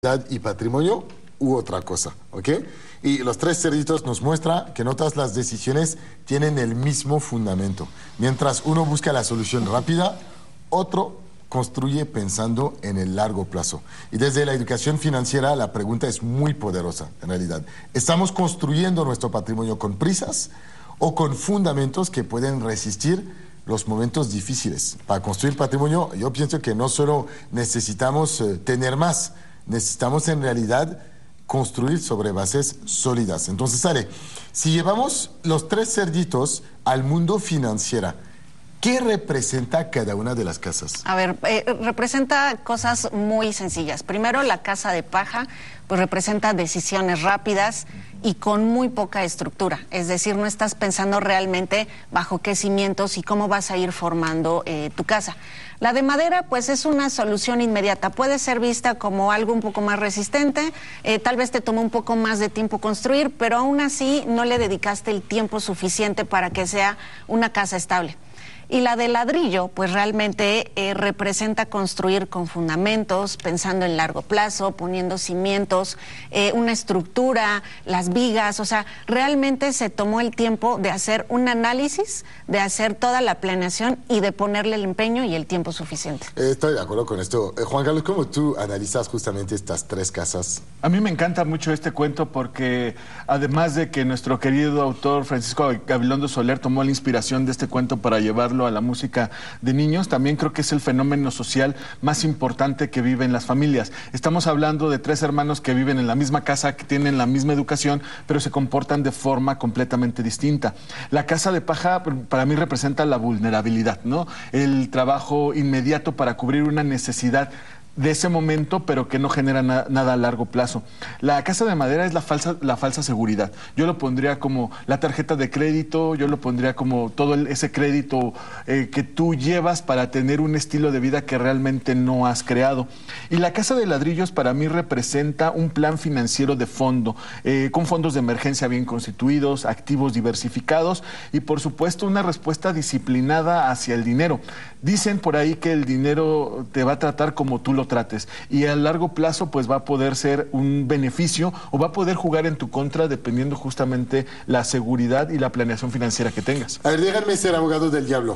y patrimonio u otra cosa, ¿ok? Y los tres cerditos nos muestra que no todas las decisiones tienen el mismo fundamento. Mientras uno busca la solución rápida, otro construye pensando en el largo plazo. Y desde la educación financiera la pregunta es muy poderosa, en realidad. ¿Estamos construyendo nuestro patrimonio con prisas o con fundamentos que pueden resistir los momentos difíciles? Para construir patrimonio, yo pienso que no solo necesitamos tener más, necesitamos en realidad construir sobre bases sólidas. Entonces, Ale, si llevamos los tres cerditos al mundo financiero, ¿qué representa cada una de las casas? A ver, representa cosas muy sencillas. Primero, la casa de paja, pues representa decisiones rápidas y con muy poca estructura. Es decir, no estás pensando realmente bajo qué cimientos y cómo vas a ir formando tu casa. La de madera, pues es una solución inmediata. Puede ser vista como algo un poco más resistente, tal vez te tomó un poco más de tiempo construir, pero aún así no le dedicaste el tiempo suficiente para que sea una casa estable. Y la de ladrillo, pues realmente representa construir con fundamentos, pensando en largo plazo, poniendo cimientos, una estructura, las vigas, o sea, realmente se tomó el tiempo de hacer un análisis, de hacer toda la planeación y de ponerle el empeño y el tiempo suficiente. Estoy de acuerdo con esto. Juan Carlos, ¿cómo tú analizas justamente estas tres casas? A mí me encanta mucho este cuento porque además de que nuestro querido autor Francisco Gabilondo Soler tomó la inspiración de este cuento para llevarlo a la música de niños, también creo que es el fenómeno social más importante que viven las familias. Estamos hablando de tres hermanos que viven en la misma casa, que tienen la misma educación, pero se comportan de forma completamente distinta. La casa de paja para mí representa la vulnerabilidad, ¿no? El trabajo inmediato para cubrir una necesidad de ese momento, pero que no genera nada a largo plazo. La casa de madera es la falsa seguridad. Yo lo pondría como la tarjeta de crédito, yo lo pondría como todo ese crédito que tú llevas para tener un estilo de vida que realmente no has creado. Y la casa de ladrillos para mí representa un plan financiero de fondo, con fondos de emergencia bien constituidos, activos diversificados y por supuesto una respuesta disciplinada hacia el dinero. Dicen por ahí que el dinero te va a tratar como tú lo trates y a largo plazo pues va a poder ser un beneficio o va a poder jugar en tu contra dependiendo justamente la seguridad y la planeación financiera que tengas. A ver, déjenme ser abogado del diablo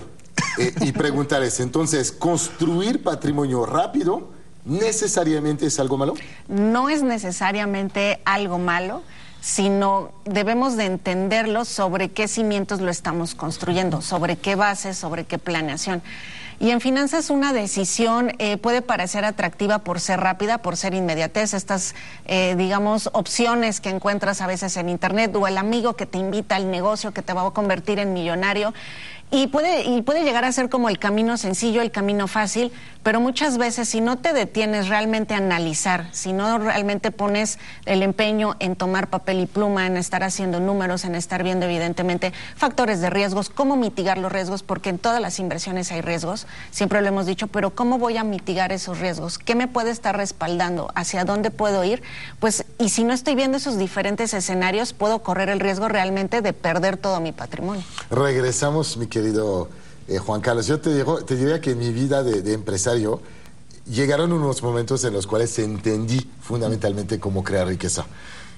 y preguntarles, entonces, ¿construir patrimonio rápido necesariamente es algo malo? No es necesariamente algo malo, sino debemos de entenderlo sobre qué cimientos lo estamos construyendo, sobre qué bases, sobre qué planeación. Y en finanzas una decisión puede parecer atractiva por ser rápida, por ser inmediatez, estas, digamos, opciones que encuentras a veces en internet o el amigo que te invita al negocio que te va a convertir en millonario. Y puede llegar a ser como el camino sencillo, el camino fácil, pero muchas veces si no te detienes realmente a analizar, si no realmente pones el empeño en tomar papel y pluma, en estar haciendo números, en estar viendo evidentemente factores de riesgos, cómo mitigar los riesgos, porque en todas las inversiones hay riesgos, siempre lo hemos dicho, pero ¿cómo voy a mitigar esos riesgos? ¿Qué me puede estar respaldando? ¿Hacia dónde puedo ir? Pues, y si no estoy viendo esos diferentes escenarios, puedo correr el riesgo realmente de perder todo mi patrimonio. Regresamos, mi querido Juan Carlos. Yo te diría que en mi vida de empresario llegaron unos momentos en los cuales entendí fundamentalmente cómo crear riqueza.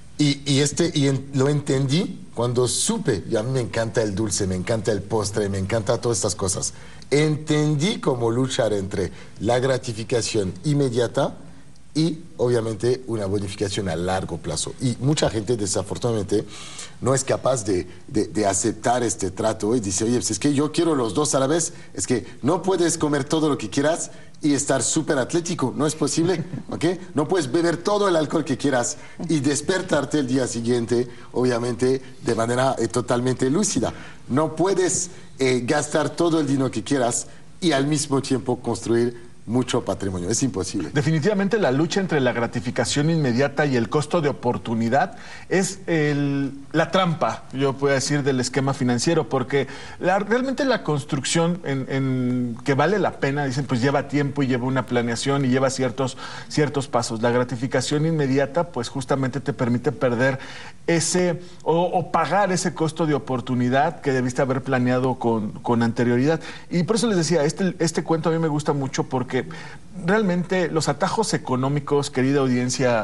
Lo entendí cuando supe, y a mí me encanta el dulce, me encanta el postre, me encanta todas estas cosas. Entendí cómo luchar entre la gratificación inmediata y obviamente una bonificación a largo plazo. Y mucha gente desafortunadamente no es capaz de aceptar este trato y dice, oye, pues es que yo quiero los dos a la vez, es que no puedes comer todo lo que quieras y estar súper atlético, no es posible, ¿ok? No puedes beber todo el alcohol que quieras y despertarte el día siguiente, obviamente, de manera totalmente lúcida. No puedes gastar todo el dinero que quieras y al mismo tiempo construir mucho patrimonio, es imposible. Definitivamente la lucha entre la gratificación inmediata y el costo de oportunidad es la trampa, yo puedo decir, del esquema financiero, porque realmente la construcción que vale la pena, dicen, pues lleva tiempo y lleva una planeación y lleva ciertos pasos. La gratificación inmediata, pues justamente te permite perder o pagar ese costo de oportunidad que debiste haber planeado con anterioridad. Y por eso les decía, este cuento a mí me gusta mucho porque realmente los atajos económicos, querida audiencia